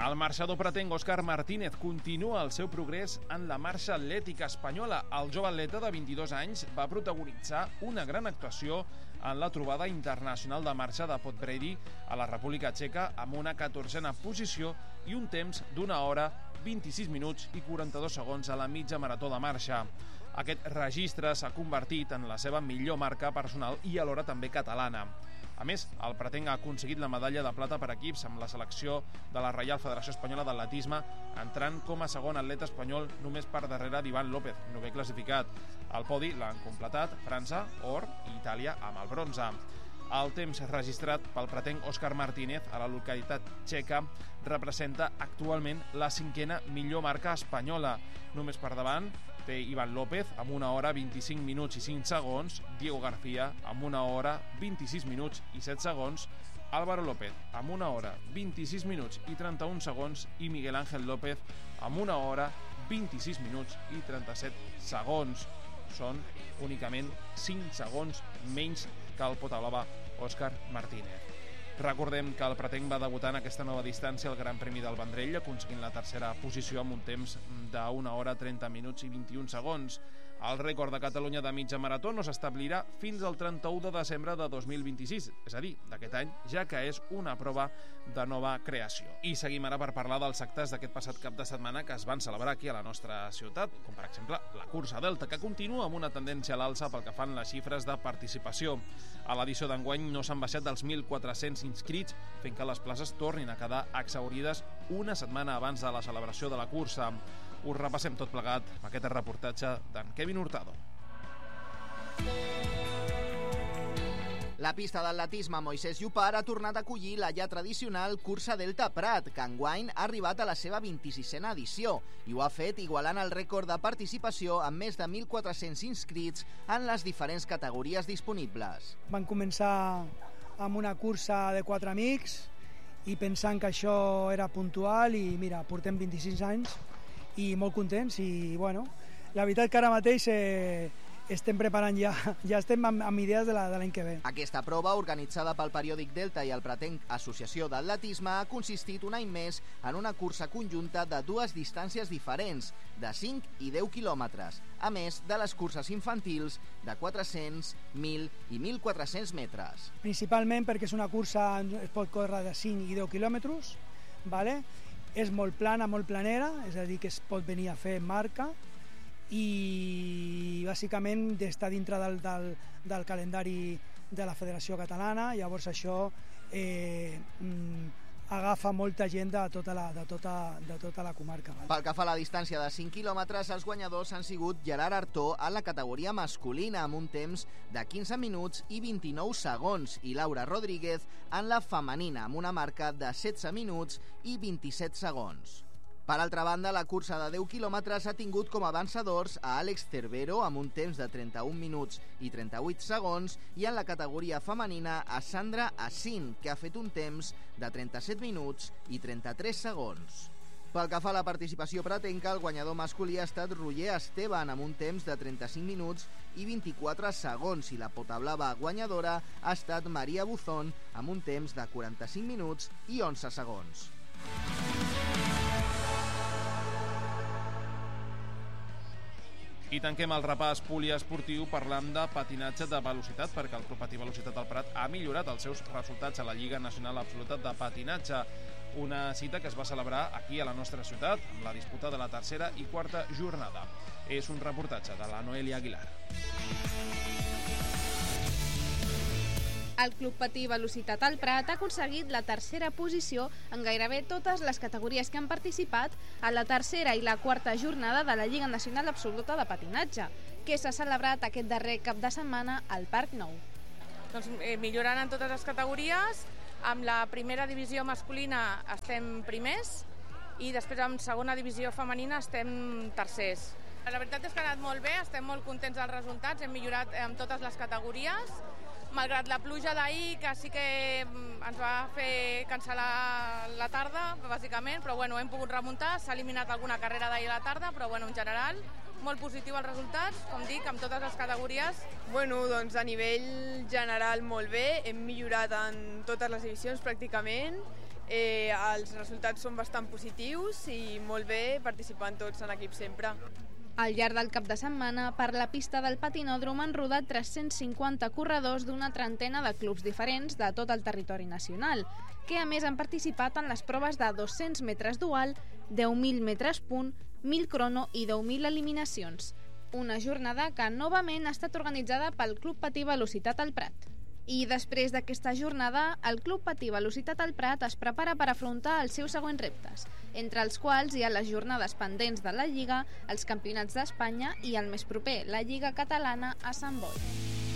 El marxador pretenc Òscar Martínez continua el seu progrés en la marxa atlètica espanyola. El jove atleta de 22 anys va protagonitzar una gran actuació en la trobada internacional de marxa de Podbrady a la República Txeca amb una 14a posició i un temps d'1 hora, 26 minuts i 42 segons a la mitja marató de marxa. Aquest registre s'ha convertit en la seva millor marca personal i alhora també catalana. A més, el pretenc ha aconseguit la medalla de plata per equips amb la selecció de la Reial Federació Espanyola d'Atletisme, entrant com a segon atleta espanyol només per darrere d'Ivan López, novè classificat. El podi l'han completat França, or i Itàlia amb el bronze. El temps registrat pel pretenc Òscar Martínez a la localitat txeca representa actualment la 5a millor marca espanyola. Només per davant té Ivan López amb 1 hora, 25 minuts i 5 segons, Diego García amb 1 hora, 26 minuts i 7 segons, Álvaro López amb 1 hora, 26 minuts i 31 segons i Miguel Ángel López amb 1 hora, 26 minuts i 37 segons. Són únicament 5 segons menys que el potablava Òscar Martínez. Recordem que el pretenc va debutar en aquesta nova distància al Gran Premi del Vendrell, aconseguint la 3a posició amb un temps d'1 hora, 30 minuts i 21 segons. El rècord de Catalunya de mitja marató no s'establirà fins al 31 de desembre de 2026, és a dir, d'aquest any, ja que és una prova de nova creació. I seguim ara per parlar dels actes d'aquest passat cap de setmana que es van celebrar aquí a la nostra ciutat, com per exemple la Cursa Delta, que continua amb una tendència a l'alça pel que fan les xifres de participació. A l'edició d'enguany no s'han baixat dels 1.400 inscrits, fent que les places tornin a quedar exhaurides una setmana abans de la celebració de la cursa. Us repassem tot plegat amb aquest reportatge d'en Kevin Hurtado. La pista d'atletisme Moisès Llopart ha tornat a acollir la ja tradicional Cursa Delta Prat, que enguany ha arribat a la seva 26a edició i ho ha fet igualant el rècord de participació amb més de 1.400 inscrits en les diferents categories disponibles. Van començar amb una cursa de 4 amics i pensant que això era puntual i mira, portem 26 anys i molt contents i bueno, la veritat que ara mateix estem preparant ja estem amb idees de l'any que ve. Aquesta prova, organitzada pel periòdic Delta i el pretenc Associació d'Atletisme, ha consistit un any més en una cursa conjunta de 2 distàncies diferents, de 5 i 10 quilòmetres, a més de les curses infantils de 400, 1.000 i 1.400 metres. Principalment perquè és una cursa, es pot córrer de 5 i 10 quilòmetres, ¿vale? És molt plana, molt planera, és a dir, que es pot venir a fer marca i bàsicament d'estar dintre del calendari de la Federació Catalana, llavors això agafa molta gent de tota la comarca. Pel que fa a la distància de 5 quilòmetres, els guanyadors han sigut Gerard Artó en la categoria masculina amb un temps de 15 minuts i 29 segons i Laura Rodríguez en la femenina amb una marca de 16 minuts i 27 segons. Per altra banda, la cursa de 10 quilòmetres ha tingut com a vencedors a Àlex Cervero amb un temps de 31 minuts i 38 segons i en la categoria femenina a Sandra Assin, que ha fet un temps de 37 minuts i 33 segons. Pel que fa a la participació pretenca, el guanyador masculí ha estat Roger Esteban amb un temps de 35 minuts i 24 segons i la potablava guanyadora ha estat Maria Buzón amb un temps de 45 minuts i 11 segons. I tanquem el repàs poliesportiu parlant de patinatge de velocitat, perquè el Club Patí Velocitat del Prat ha millorat els seus resultats a la Lliga Nacional Absoluta de Patinatge. Una cita que es va celebrar aquí a la nostra ciutat, amb la disputa de la 3a i 4a jornada. És un reportatge de la Noelia Aguilar. El Club Patí Velocitat al Prat ha aconseguit la 3a posició en gairebé totes les categories que han participat a la 3a i la 4a jornada de la Lliga Nacional Absoluta de Patinatge, que s'ha celebrat aquest darrer cap de setmana al Parc Nou. Doncs millorant en totes les categories, amb la primera divisió masculina estem primers i després en segona divisió femenina estem tercers. La veritat és que ha anat molt bé, estem molt contents dels resultats, hem millorat en totes les categories, malgrat la pluja d'ahir, que sí que ens va fer cancel·lar la tarda, bàsicament, però bueno, hem pogut remuntar, s'ha eliminat alguna carrera d'ahir a la tarda, però bueno, en general, molt positiu els resultats, com dic, amb totes les categories. Bueno, doncs a nivell general molt bé, hem millorat en totes les divisions pràcticament, els resultats són bastant positius i molt bé participant tots en equip sempre. Al llarg del cap de setmana, per la pista del patinòdrom han rodat 350 corredors d'una trentena de clubs diferents de tot el territori nacional, que a més han participat en les proves de 200 metres dual, 10.000 metres punt, 1.000 crono i 10.000 eliminacions. Una jornada que novament ha estat organitzada pel Club Patí Velocitat al Prat. I després d'aquesta jornada, el Club Patí Velocitat al Prat es prepara per afrontar els seus següents reptes, entre els quals hi ha les jornades pendents de la Lliga, els campionats d'Espanya i el més proper, la Lliga Catalana a Sant Boi.